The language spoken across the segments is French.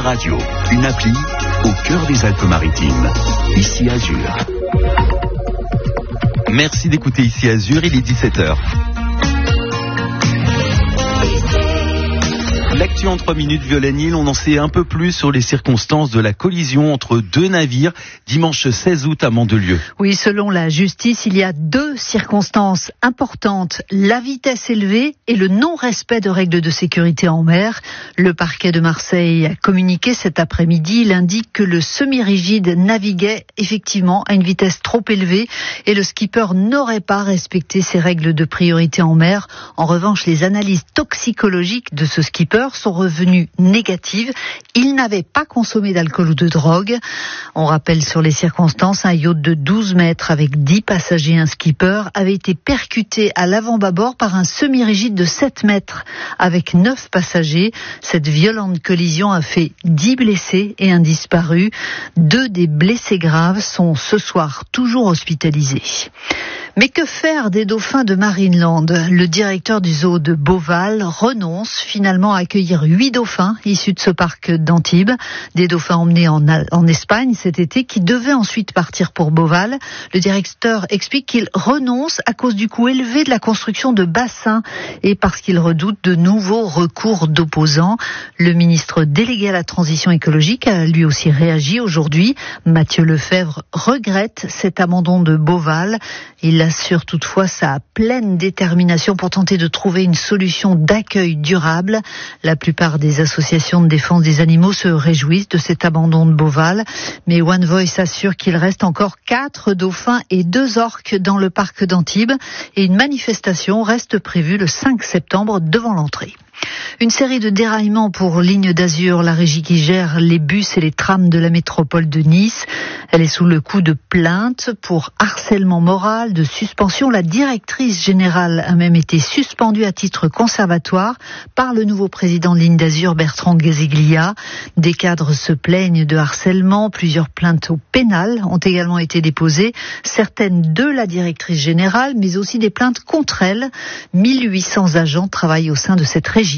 Radio, une appli au cœur des Alpes-Maritimes. Ici Azur. Merci d'écouter Ici Azur, il est 17h. L'actu en 3 minutes, Violaine-Île, on en sait un peu plus sur les circonstances de la collision entre deux navires dimanche 16 août à Mandelieu. Oui, selon la justice, il y a 2 circonstances importantes, la vitesse élevée et le non-respect de règles de sécurité en mer. Le parquet de Marseille a communiqué cet après-midi. Il indique que le semi-rigide naviguait effectivement à une vitesse trop élevée et le skipper n'aurait pas respecté ces règles de priorité en mer. En revanche, les analyses toxicologiques de ce skipper sont revenues négatives. Il n'avait pas consommé d'alcool ou de drogue. On rappelle sur les circonstances, un yacht de 12 mètres avec 10 passagers et un skipper avait été percuté à l'avant-bâbord par un semi-rigide de 7 mètres avec 9 passagers. Cette violente collision a fait 10 blessés et un disparu. 2 des blessés graves sont ce soir toujours hospitalisés. Mais que faire des dauphins de Marineland ? Le directeur du zoo de Beauval renonce finalement à accueillir 8 dauphins issus de ce parc d'Antibes. Des dauphins emmenés en Espagne cet été qui devaient ensuite partir pour Beauval. Le directeur explique qu'il renonce à cause du coût élevé de la construction de bassins et parce qu'il redoute de nouveaux recours d'opposants. Le ministre délégué à la transition écologique a lui aussi réagi aujourd'hui. Mathieu Lefebvre regrette cet abandon de Beauval. Il assure toutefois sa pleine détermination pour tenter de trouver une solution d'accueil durable. La plupart des associations de défense des animaux se réjouissent de cet abandon de Beauval, mais One Voice assure qu'il reste encore 4 dauphins et 2 orques dans le parc d'Antibes et une manifestation reste prévue le 5 septembre devant l'entrée. Une série de déraillements pour Ligne d'Azur, la régie qui gère les bus et les trams de la métropole de Nice. Elle est sous le coup de plaintes pour harcèlement moral, de suspension. La directrice générale a même été suspendue à titre conservatoire par le nouveau président de Ligne d'Azur, Bertrand Guéziglia. Des cadres se plaignent de harcèlement. Plusieurs plaintes au pénal ont également été déposées. Certaines de la directrice générale, mais aussi des plaintes contre elle. 1800 agents travaillent au sein de cette régie.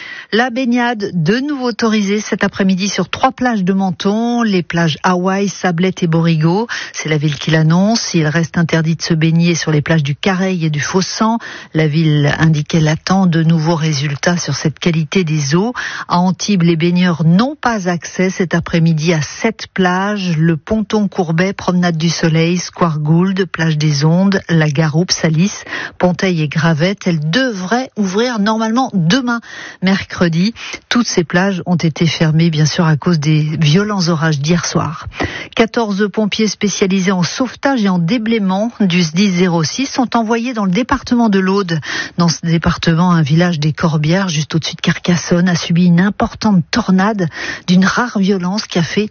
La baignade de nouveau autorisée cet après-midi sur 3 plages de Menton, les plages Hawaï, Sablette et Borigo. C'est la ville qui l'annonce. Il reste interdit de se baigner sur les plages du Careil et du Fossan. La ville indique qu'elle attend de nouveaux résultats sur cette qualité des eaux. À Antibes, les baigneurs n'ont pas accès cet après-midi à 7 plages. Le Ponton Courbet, Promenade du Soleil, Square Gould, Plage des Ondes, la Garoupe, Salis, Ponteil et Gravette. Elles devraient ouvrir normalement demain, mercredi. Toutes ces plages ont été fermées, bien sûr, à cause des violents orages d'hier soir. 14 pompiers spécialisés en sauvetage et en déblaiement du SDIS 06 sont envoyés dans le département de l'Aude. Dans ce département, un village des Corbières, juste au-dessus de Carcassonne, a subi une importante tornade d'une rare violence qui a fait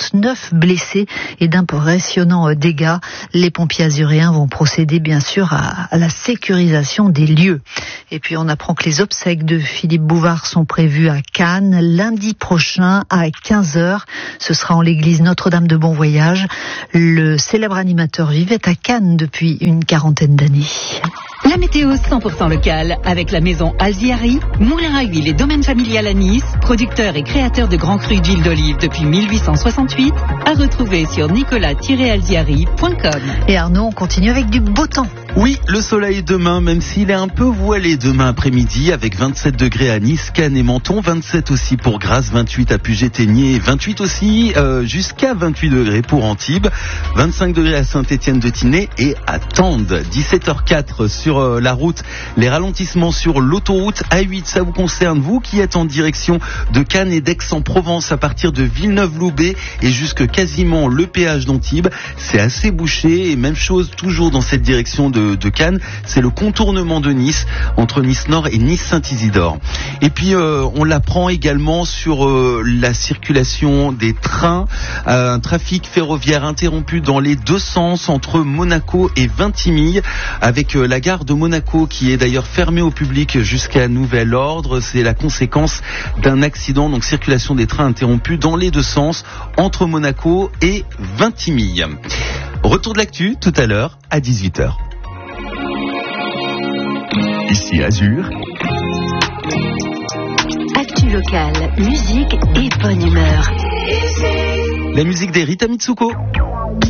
39 blessés et d'impressionnants dégâts. Les pompiers azuréens vont procéder, bien sûr, à la sécurisation des lieux. Et puis, on apprend que les obsèques de Philippe Bouvard sont prévues à Cannes lundi prochain à 15h. Ce sera en l'église Notre-Dame de Bon Voyage. Le célèbre animateur vivait à Cannes depuis une quarantaine d'années. La météo 100% locale avec la maison Alziari, moulin à huile et domaine familial à Nice, producteur et créateur de grands crus d'huile d'olive depuis 1868, à retrouver sur nicolas-alziari.com. Et Arnaud, on continue avec du beau temps. Oui, le soleil demain, même s'il est un peu voilé demain après-midi, avec 27 degrés à Nice, Cannes et Menton, 27 aussi pour Grasse, 28 à Puget-Théniers, 28 aussi jusqu'à 28 degrés pour Antibes, 25 degrés à Saint-Étienne-de-Tinée et à Tende. 17h04 sur la route, les ralentissements sur l'autoroute A8, ça vous concerne, vous qui êtes en direction de Cannes et d'Aix-en-Provence à partir de Villeneuve-Loubet et jusque quasiment le péage d'Antibes, c'est assez bouché et même chose toujours dans cette direction de Cannes, c'est le contournement de Nice, entre Nice Nord et Nice Saint-Isidore. Et puis on l'apprend également sur la circulation des trains, un trafic ferroviaire interrompu dans les 2 sens entre Monaco et Vintimille, avec la gare de Monaco qui est d'ailleurs fermée au public jusqu'à nouvel ordre. C'est la conséquence d'un accident, donc circulation des trains interrompue dans les 2 sens entre Monaco et Vintimille. Retour de l'actu tout à l'heure à 18h. Ici Azur. Actu Actu locale, musique et bonne humeur. La musique des Rita Mitsuko.